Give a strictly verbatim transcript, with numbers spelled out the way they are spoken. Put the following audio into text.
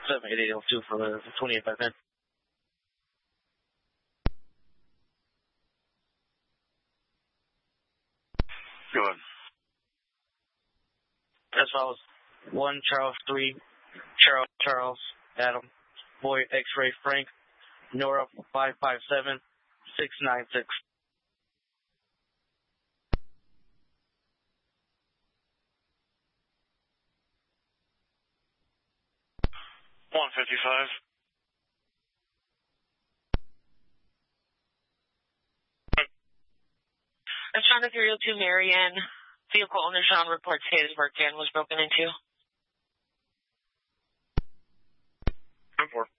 seven eight eight oh two for the twenty-eight by ten. Go ahead. As follows. one Charles three, Charles Charles, Adam, Boy X-Ray Frank, Nora five five seven, six nine six. one fifty-five. Restaurant three oh two Marion. Vehicle owner Sean reports Hattiesburg van was broken into. ten four.